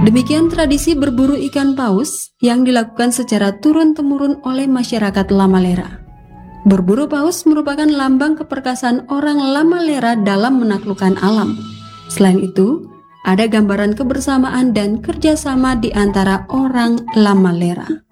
Demikian tradisi berburu ikan paus yang dilakukan secara turun-temurun oleh masyarakat Lamalera. Berburu paus merupakan lambang keperkasaan orang Lamalera dalam menaklukkan alam. Selain itu, ada gambaran kebersamaan dan kerjasama di antara orang Lamalera.